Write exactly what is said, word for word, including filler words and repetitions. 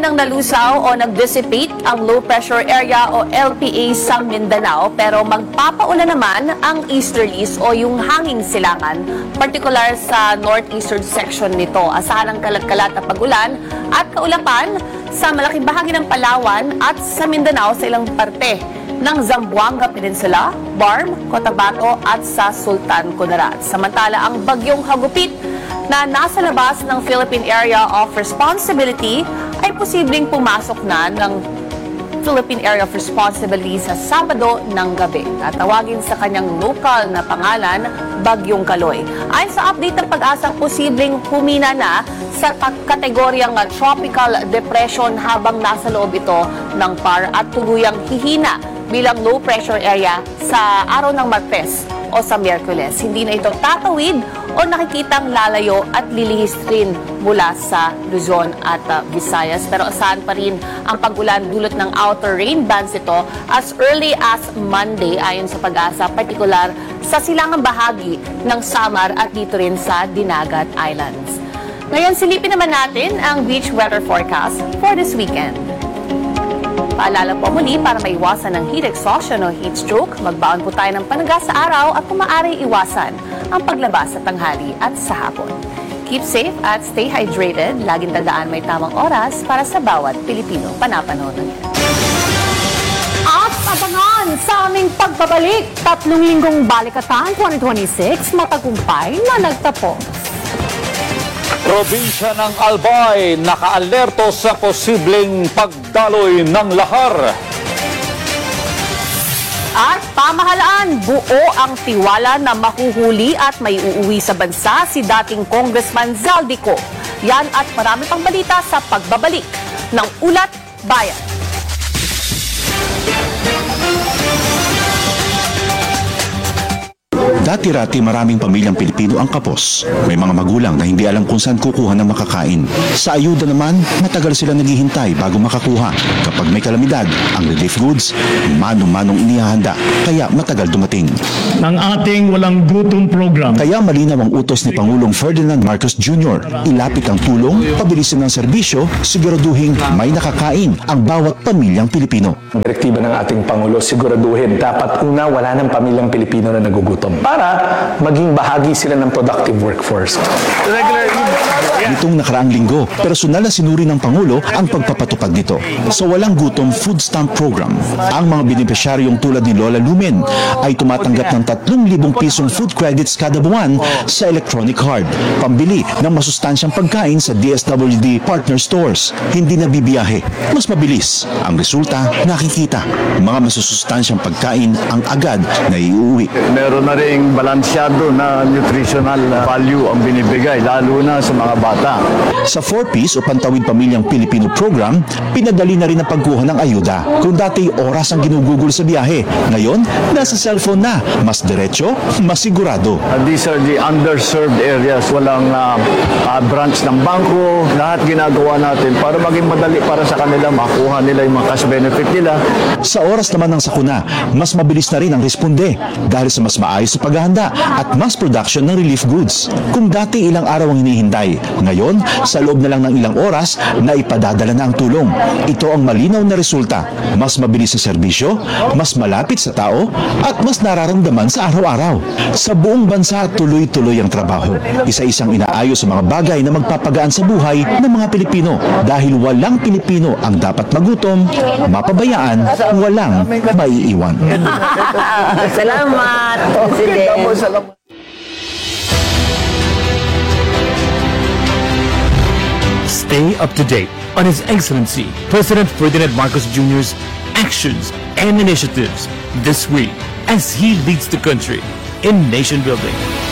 nang nalusaw o nag-dissipate ang low pressure area o L P A sa Mindanao, pero magpapaulan naman ang easterlies o yung hanging silangan, particular sa northeastern section nito. Asahan ang kalat-kalat na pag-ulan at kaulapan sa malaking bahagi ng Palawan at sa Mindanao sa ilang parte ng Zamboanga Peninsula, Barm, Cotabato at sa Sultan Kudarat. Samantala, ang bagyong Hagupit na nasa labas ng Philippine Area of Responsibility ay posibleng pumasok na ng Philippine Area of Responsibility sa Sabado ng gabi. Tatawagin sa kanyang lokal na pangalan, Bagyong Kaloy. Ayon sa update ng Pag-asa, posibleng humina na sa kategoryang tropical depression habang nasa loob ito ng P A R at tuluyang hihina bilang low pressure area sa araw ng Martes o sa Miyerkules. Hindi na ito tatawid o nakikitang lalayo at lilihis rin mula sa Luzon at uh, Visayas. Pero asahan pa rin ang pag-ulan dulot ng outer rain bands ito as early as Monday ayon sa Pag-asa, partikular sa silangang bahagi ng Samar at dito rin sa Dinagat Islands. Ngayon, silipin naman natin ang beach weather forecast for this weekend. Paalala po muli, para maiwasan ng heat exhaustion o heat stroke, magbaon po tayo ng panaga sa araw at kung maaari iwasan ang paglabas sa tanghali at sa hapon. Keep safe at stay hydrated. Laging tandaan may tamang oras para sa bawat Pilipino. Panapanahon ng yan. At abangan sa aming pagbabalik, tatlong linggong balikatan twenty twenty-six, matagumpay na nagtapos. Probinsya ng Albay nakaalerto sa posibleng pagdaloy ng lahar. At pamahalaan, buo ang tiwala na mahuhuli at may uuwi sa bansa si dating Congressman Zaldico. Yan at marami pang balita sa pagbabalik ng Ulat Bayan. Dati-rati maraming pamilyang Pilipino ang kapos. May mga magulang na hindi alam kung saan kukuha ng makakain. Sa ayuda naman, matagal sila naghihintay bago makakuha. Kapag may kalamidad, ang relief goods, manong-manong inihahanda. Kaya matagal dumating. Ng ating walang gutom program. Kaya malinaw ang utos ni Pangulong Ferdinand Marcos Junior Ilapit ang tulong, pabilisin ng serbisyo, siguraduhin may nakakain ang bawat pamilyang Pilipino. Ang direktiba ng ating Pangulo, siguraduhin dapat una wala ng pamilyang Pilipino na nagugutom para maging bahagi sila ng productive workforce. Nitong nakaraang linggo, personal na sinuri ng Pangulo ang pagpapatupad nito. Sa Walang Gutom Food Stamp Program, ang mga benepisyaryong tulad ni Lola Lumen ay tumatanggap ng tatlong libong pisong food credits kada buwan sa electronic card, pambili ng masustansyang pagkain sa D S W D partner stores. Hindi na bibiyahe, mas mabilis. Ang resulta, nakikita. Mga masusustansyang pagkain ang agad na iuwi. Meron na rin balansyado na nutritional value ang binibigay, lalo na sa mga bata. Sa four piece o Pantawid Pamilyang Pilipino program, pinadali na rin ang pagkuha ng ayuda. Kung dati oras ang ginugugol sa biyahe, ngayon, nasa cellphone na. Mas diretso, mas sigurado. Uh, these are the underserved areas. Walang uh, uh, branch ng bangko. Lahat ginagawa natin para maging madali para sa kanila, makuha nila yung mga cash benefit nila. Sa oras naman ng sakuna, mas mabilis na rin ang responde dahil sa mas maayos sa paghahanda at mass production ng relief goods. Kung dati ilang araw ang hinihintay, ngayon, sa loob na lang ng ilang oras, na ipadadala na ang tulong. Ito ang malinaw na resulta. Mas mabilis sa serbisyo, mas malapit sa tao, at mas nararamdaman sa araw-araw. Sa buong bansa, tuloy-tuloy ang trabaho. Isa-isang inaayos sa mga bagay na magpapagaan sa buhay ng mga Pilipino. Dahil walang Pilipino ang dapat magutom, mapabayaan, walang maiiwan. Salamat, President. Stay up to date on His Excellency President Ferdinand Marcos Junior's actions and initiatives this week as he leads the country in nation building.